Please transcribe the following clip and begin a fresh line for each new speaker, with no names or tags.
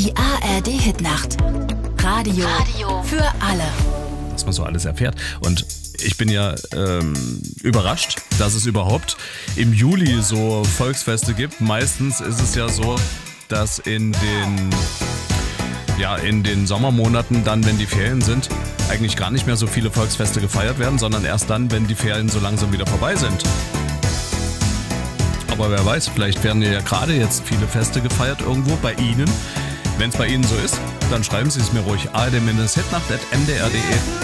Die ARD-Hitnacht. Radio für alle.
Was man so alles erfährt. Und ich bin ja überrascht, dass es überhaupt im Juli so Volksfeste gibt. Meistens ist es ja so, dass in den Sommermonaten dann, wenn die Ferien sind, eigentlich gar nicht mehr so viele Volksfeste gefeiert werden, sondern erst dann, wenn die Ferien so langsam wieder vorbei sind. Aber wer weiß, vielleicht werden ja gerade jetzt viele Feste gefeiert irgendwo bei Ihnen. Wenn es bei Ihnen so ist, dann schreiben Sie es mir ruhig ard-hitnacht@mdr.de.